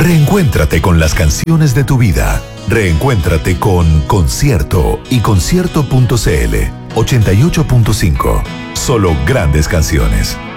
Reencuéntrate con las canciones de tu vida. Reencuéntrate con Concierto y Concierto.cl 88.5. Solo grandes canciones.